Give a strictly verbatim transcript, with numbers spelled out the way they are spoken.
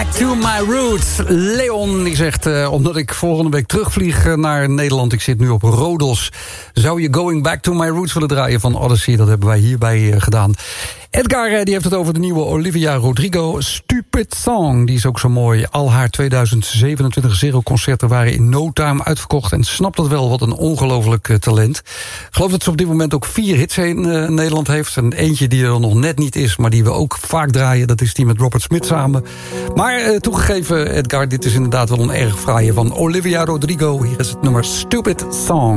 Back to my roots. Leon die zegt, uh, omdat ik volgende week terugvlieg uh, naar Nederland... ik zit nu op Rodos... zou je Going Back to my roots willen draaien van Odyssey? Dat hebben wij hierbij uh, gedaan. Edgar uh, die heeft het over de nieuwe Olivia Rodrigo. Stupid Song, die is ook zo mooi. Al haar tweeduizend zevenentwintig Zero-concerten waren in no time uitverkocht... en snapt dat wel, wat een ongelooflijk uh, talent. Ik geloof dat ze op dit moment ook vier hits in uh, Nederland heeft. En eentje die er nog net niet is, maar die we ook vaak draaien... dat is die met Robert Smith samen. Maar uh, toegegeven, Edgar, dit is inderdaad wel een erg fraaie van Olivia Rodrigo. Hier is het nummer Stupid Song.